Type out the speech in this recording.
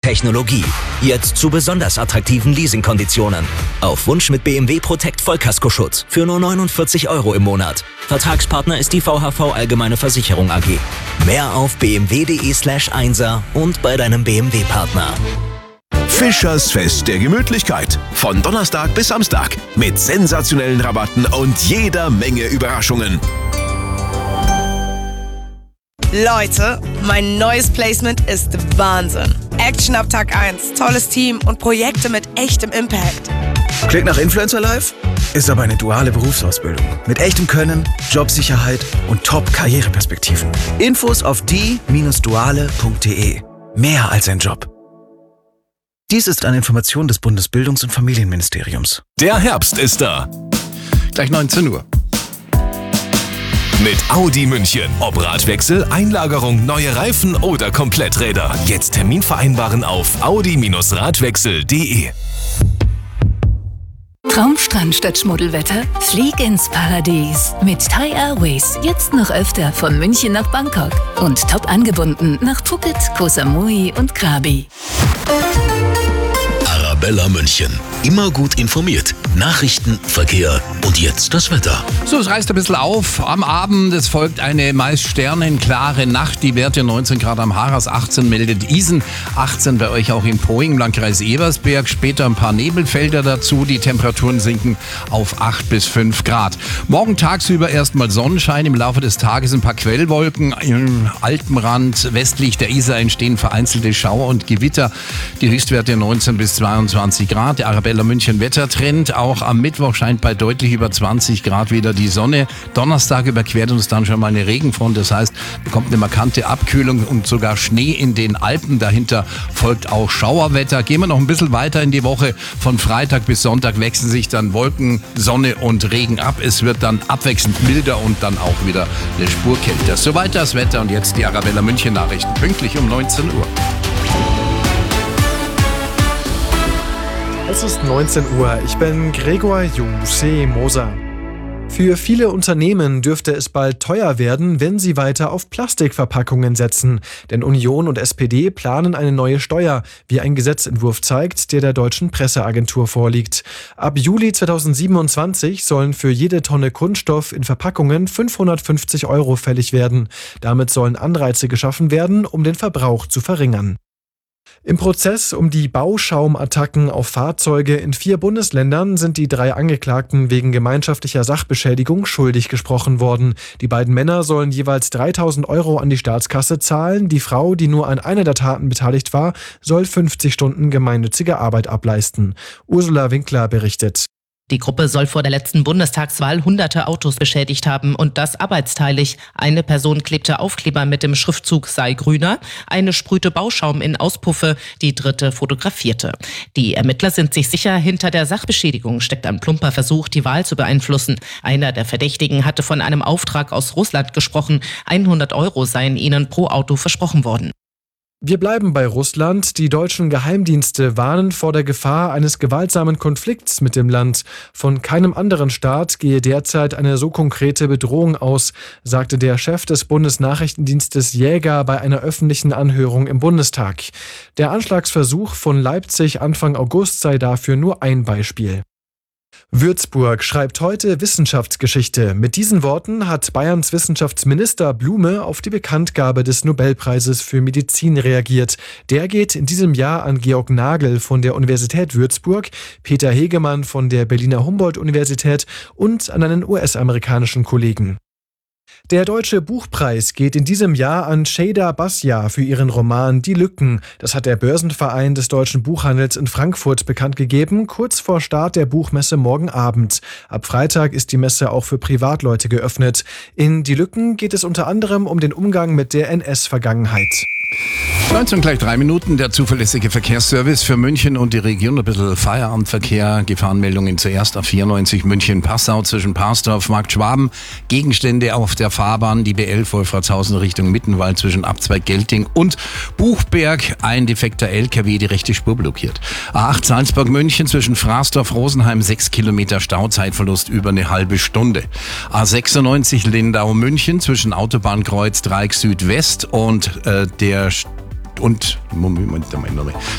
Technologie. Jetzt zu besonders attraktiven Leasingkonditionen. Auf Wunsch mit BMW Protect Vollkaskoschutz für nur 49 € im Monat. Vertragspartner ist die VHV Allgemeine Versicherung AG. Mehr auf bmw.de/1er und bei deinem BMW-Partner. Fischers Fest der Gemütlichkeit. Von Donnerstag bis Samstag. Mit sensationellen Rabatten und jeder Menge Überraschungen. Leute, mein neues Placement ist Wahnsinn. Action ab Tag 1, tolles Team und Projekte mit echtem Impact. Klingt nach Influencer Life? Ist aber eine duale Berufsausbildung. Mit echtem Können, Jobsicherheit und Top-Karriereperspektiven. Infos auf die-duale.de. Mehr als ein Job. Dies ist eine Information des Bundesbildungs- und Familienministeriums. Der Herbst ist da. Gleich 19 Uhr. Mit Audi München. Ob Radwechsel, Einlagerung, neue Reifen oder Kompletträder. Jetzt Termin vereinbaren auf audi-radwechsel.de. Traumstrand statt Schmuddelwetter? Flieg ins Paradies. Mit Thai Airways. Jetzt noch öfter von München nach Bangkok. Und top angebunden nach Phuket, Koh Samui und Krabi. Arabella München. Immer gut informiert. Nachrichten, Verkehr und jetzt das Wetter. So, es reißt ein bisschen auf. Am Abend, es folgt eine meist sternenklare Nacht. Die Werte 19 Grad am Harras, 18 meldet Isen, 18 bei euch auch in Poing, im Landkreis Ebersberg. Später ein paar Nebelfelder dazu. Die Temperaturen sinken auf 8 bis 5 Grad. Morgen tagsüber erstmal Sonnenschein. Im Laufe des Tages ein paar Quellwolken. Im Alpenrand westlich der Isar entstehen vereinzelte Schauer und Gewitter. Die Höchstwerte 19 bis 22 Grad. Der Arabella München Wettertrend. Auch am Mittwoch scheint bei deutlich über 20 Grad wieder die Sonne. Donnerstag überquert uns dann schon mal eine Regenfront. Das heißt, da kommt eine markante Abkühlung und sogar Schnee in den Alpen. Dahinter folgt auch Schauerwetter. Gehen wir noch ein bisschen weiter in die Woche. Von Freitag bis Sonntag wechseln sich dann Wolken, Sonne und Regen ab. Es wird dann abwechselnd milder und dann auch wieder eine Spur kälter. Soweit das Wetter und jetzt die Arabella München Nachrichten. Pünktlich um 19 Uhr. Es ist 19 Uhr. Ich bin Gregor Moser. Für viele Unternehmen dürfte es bald teuer werden, wenn sie weiter auf Plastikverpackungen setzen. Denn Union und SPD planen eine neue Steuer, wie ein Gesetzentwurf zeigt, der Deutschen Presseagentur vorliegt. Ab Juli 2027 sollen für jede Tonne Kunststoff in Verpackungen 550 € fällig werden. Damit sollen Anreize geschaffen werden, um den Verbrauch zu verringern. Im Prozess um die Bauschaumattacken auf Fahrzeuge in 4 Bundesländern sind die 3 Angeklagten wegen gemeinschaftlicher Sachbeschädigung schuldig gesprochen worden. Die beiden Männer sollen jeweils 3.000 € an die Staatskasse zahlen. Die Frau, die nur an einer der Taten beteiligt war, soll 50 Stunden gemeinnützige Arbeit ableisten. Ursula Winkler berichtet. Die Gruppe soll vor der letzten Bundestagswahl hunderte Autos beschädigt haben und das arbeitsteilig. Eine Person klebte Aufkleber mit dem Schriftzug sei grüner, eine sprühte Bauschaum in Auspuffe, die dritte fotografierte. Die Ermittler sind sich sicher, hinter der Sachbeschädigung steckt ein plumper Versuch, die Wahl zu beeinflussen. Einer der Verdächtigen hatte von einem Auftrag aus Russland gesprochen. 100 € seien ihnen pro Auto versprochen worden. Wir bleiben bei Russland. Die deutschen Geheimdienste warnen vor der Gefahr eines gewaltsamen Konflikts mit dem Land. Von keinem anderen Staat gehe derzeit eine so konkrete Bedrohung aus, sagte der Chef des Bundesnachrichtendienstes Jäger bei einer öffentlichen Anhörung im Bundestag. Der Anschlagsversuch von Leipzig Anfang August sei dafür nur ein Beispiel. Würzburg schreibt heute Wissenschaftsgeschichte. Mit diesen Worten hat Bayerns Wissenschaftsminister Blume auf die Bekanntgabe des Nobelpreises für Medizin reagiert. Der geht in diesem Jahr an Georg Nagel von der Universität Würzburg, Peter Hegemann von der Berliner Humboldt-Universität und an einen US-amerikanischen Kollegen. Der Deutsche Buchpreis geht in diesem Jahr an Şeyda Basya für ihren Roman Die Lücken. Das hat der Börsenverein des deutschen Buchhandels in Frankfurt bekannt gegeben, kurz vor Start der Buchmesse morgen Abend. Ab Freitag ist die Messe auch für Privatleute geöffnet. In Die Lücken geht es unter anderem um den Umgang mit der NS-Vergangenheit. 19 gleich 3 Minuten, der zuverlässige Verkehrsservice für München und die Region. Ein bisschen Feierabendverkehr, Gefahrenmeldungen zuerst auf 94 München-Passau zwischen Parsdorf, Markt Schwaben. Gegenstände auf der Fahrbahn, die B11 Wolfratshausen Richtung Mittenwald zwischen Abzweig Gelting und Buchberg. Ein defekter LKW, die rechte Spur blockiert. A8 Salzburg-München zwischen Frasdorf-Rosenheim 6 Kilometer Stauzeitverlust über eine halbe Stunde. A96 Lindau-München zwischen Autobahnkreuz Dreieck Südwest und